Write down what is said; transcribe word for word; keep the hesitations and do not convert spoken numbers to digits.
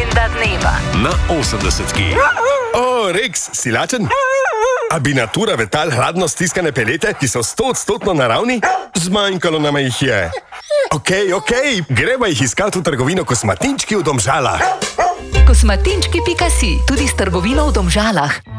Legenda dneva na osemdesetki. O, Rex, si lačen? A bi natura vetal hladno stiskane pelete, ki so stoodstotno naravni? Zmanjkalo nam jih je. Okej, okej, greva jih iskat v trgovino Kosmatinčki v Domžalah. Kosmatinčki pika si, tudi s trgovino v Domžalah.